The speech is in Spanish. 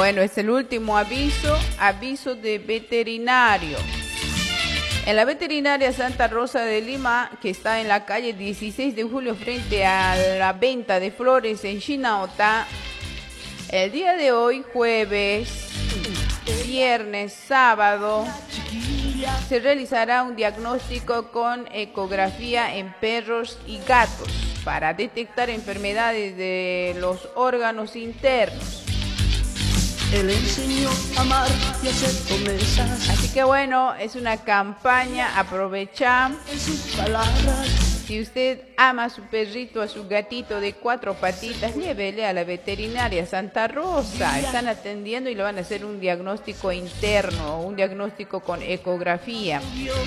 Bueno, es el último aviso de veterinario. En la veterinaria Santa Rosa de Lima, que está en la calle 16 de julio frente a la venta de flores en Chinaota, el día de hoy, jueves, viernes, sábado, se realizará un diagnóstico con ecografía en perros y gatos para detectar enfermedades de los órganos internos. Él enseñó a amar y a hacer promesas. Así que bueno, es una campaña, aprovecha. En sus palabras. Si usted ama a su perrito, a su gatito de 4 patitas, llévele a la veterinaria Santa Rosa. Están atendiendo y le van a hacer un diagnóstico interno, un diagnóstico con ecografía.